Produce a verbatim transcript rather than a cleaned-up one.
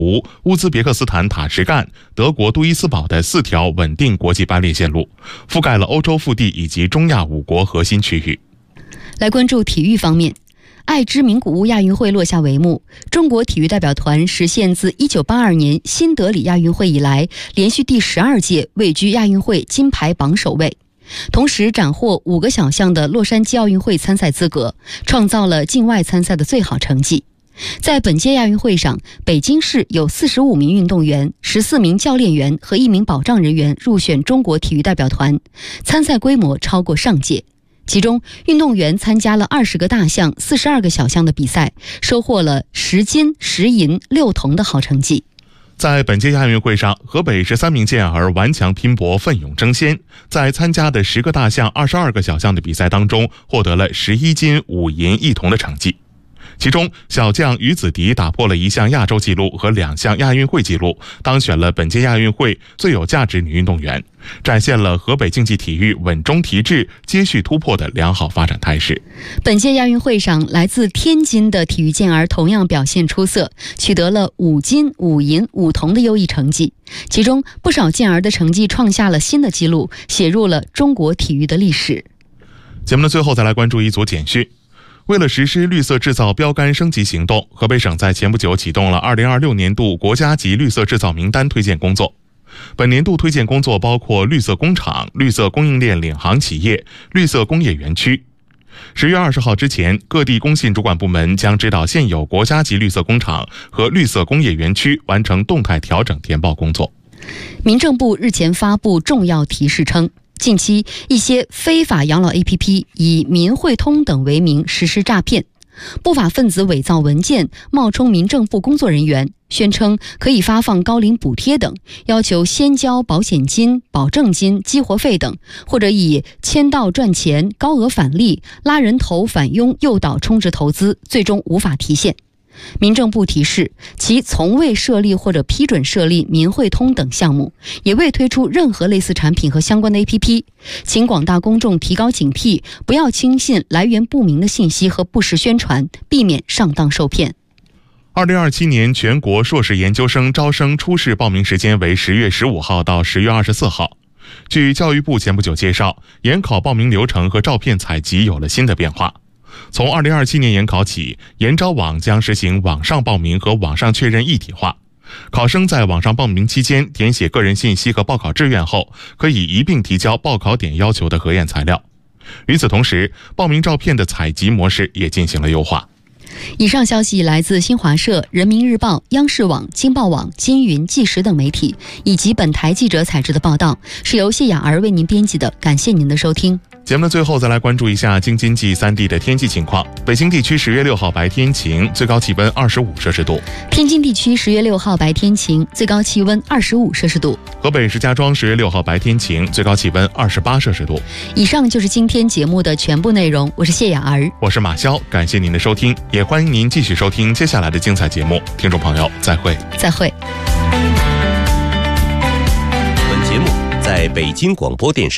湖、乌兹别克斯坦塔什干、德国杜伊斯堡的四条稳定国际班列线路，覆盖了欧洲腹地以及中亚五国核心区域。 来关注体育方面，爱知名古屋亚运会落下帷幕，中国体育代表团实现自一九八二年新德里亚运会以来连续第十二届位居亚运会金牌榜首位，同时斩获五个小项的洛杉矶奥运会参赛资格，创造了境外参赛的最好成绩。在本届亚运会上，北京市有四十五名运动员、十四名教练员和一名保障人员入选中国体育代表团，参赛规模超过上届。其中，运动员参加了二十个大项、四十二个小项的比赛，收获了十金、十银、六铜的好成绩。 在本届亚运会上，河北十三名健儿顽强拼搏，奋勇争先，在参加的十个大项、二十二个小项的比赛当中，获得了十一金、五银、一铜的成绩。其中，小将于子迪打破了一项亚洲纪录和两项亚运会纪录，当选了本届亚运会最有价值女运动员，展现了河北竞技体育稳中提质、接续突破的良好发展态势。 本届亚运会上，来自天津的体育健儿同样表现出色，取得了五金、五银、五铜的优异成绩。其中，不少健儿的成绩创下了新的纪录，写入了中国体育的历史。 节目的最后，再来关注一组简讯。为了实施绿色制造标杆升级行动，河北省在前不久启动了二零二六年度国家级绿色制造名单推荐工作。本年度推荐工作包括绿色工厂、绿色供应链领航企业、绿色工业园区。十月二十号之前，各地工信主管部门将指导现有国家级绿色工厂和绿色工业园区完成动态调整填报工作。 民政部日前发布重要提示称，近期一些非法养老 A P P 以民汇通等为名实施诈骗，不法分子伪造文件，冒充民政部工作人员，宣称可以发放高龄补贴等，要求先交保险金、保证金、激活费等，或者以签到赚钱、高额返利、拉人头返佣诱导充值投资，最终无法提现。民政部提示，其从未设立或者批准设立民汇通等项目，也未推出任何类似产品和相关的 A P P， 请广大公众提高警惕，不要轻信来源不明的信息和不实宣传，避免上当受骗。 二零二七年全国硕士研究生招生初试报名时间为十月十五号到十月二十四号。据教育部前不久介绍，研考报名流程和照片采集有了新的变化。从二零二七年研考起，研招网将实行网上报名和网上确认一体化。考生在网上报名期间填写个人信息和报考志愿后，可以一并提交报考点要求的核验材料。与此同时，报名照片的采集模式也进行了优化。 以上消息来自新华社、人民日报、央视网、京报网、金云、纪实等媒体，以及本台记者采制的报道，是由谢雅儿为您编辑的。感谢您的收听。 节目的最后，再来关注一下京津冀三地的天气情况。北京地区十月六号白天晴，最高气温二十五摄氏度； 天津地区十月六号白天晴，最高气温二十五摄氏度； 河北石家庄十月六号白天晴，最高气温二十八摄氏度。 以上就是今天节目的全部内容，我是谢雅儿， 我是马潇，感谢您的收听，也欢迎您继续收听接下来的精彩节目。听众朋友，再会。 再会。 本节目在北京广播电视